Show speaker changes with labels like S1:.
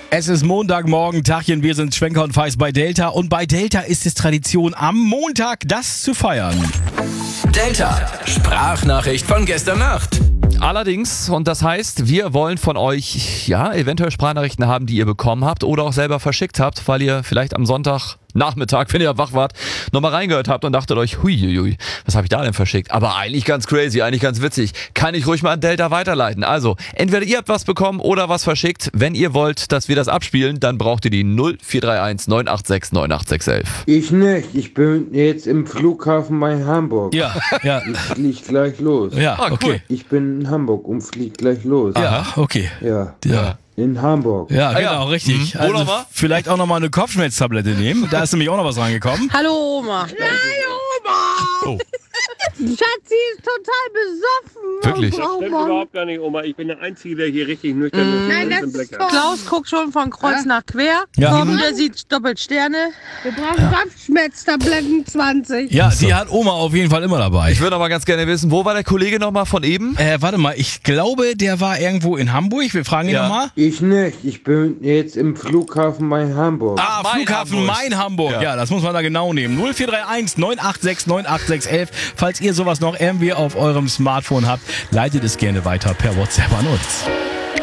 S1: Es ist Montagmorgen, Tagchen, wir sind Schwenker und Feist bei Delta und bei Delta ist es Tradition, am Montag das zu feiern.
S2: Delta, Sprachnachricht von gestern Nacht.
S3: Allerdings, und das heißt, wir wollen von euch, eventuell Sprachnachrichten haben, die ihr bekommen habt oder auch selber verschickt habt, weil ihr vielleicht am Sonntagnachmittag, wenn ihr wach wart, nochmal reingehört habt und dachtet euch, huiuiui, was habe ich da denn verschickt? Aber eigentlich ganz crazy, eigentlich ganz witzig. Kann ich ruhig mal an Delta weiterleiten. Also, entweder ihr habt was bekommen oder was verschickt. Wenn ihr wollt, dass wir das abspielen, dann braucht ihr die 0431 986 98611.
S4: Ich nicht. Ich bin jetzt im Flughafen bei Hamburg.
S1: Ja.
S4: Ich flieg gleich los.
S1: Ja, okay.
S4: Ich bin in Hamburg und flieg gleich los.
S1: Ja, okay.
S4: Ja.
S1: Ja.
S4: In Hamburg.
S1: Ja, genau, richtig.
S3: Wo noch
S1: Also
S3: mal?
S1: vielleicht auch nochmal eine Kopfschmerztablette nehmen. Da ist nämlich auch noch was reingekommen.
S5: Hallo Oma.
S1: Oh.
S5: Schatzi ist total besoffen.
S3: Wirklich?
S5: Oh,
S6: Stimmt
S5: Mann.
S6: überhaupt gar nicht, Oma. Ich bin der Einzige, der hier richtig nüchtern ist.
S5: Nein,
S6: und
S5: das
S6: im Blick
S5: ist
S6: hat.
S5: Klaus guckt schon von Kreuz nach quer.
S1: Ja.
S5: Tom, der sieht doppelt Sterne. Wir brauchen Kopfschmerztabletten 20.
S1: Ja, die hat Oma auf jeden Fall immer dabei.
S3: Ich würde aber ganz gerne wissen, wo war der Kollege nochmal von eben?
S1: Warte mal, ich glaube, der war irgendwo in Hamburg. Wir fragen ihn
S3: Ja.
S1: nochmal.
S4: Ich nicht. Ich bin jetzt im Flughafen bei Hamburg.
S1: Ah,
S3: Mein
S1: Flughafen
S3: Hamburg.
S1: Main Hamburg. Ja, das muss man da genau nehmen. 0431 986 98611. Falls ihr sowas noch irgendwie auf eurem Smartphone habt, leitet es gerne weiter per WhatsApp an uns.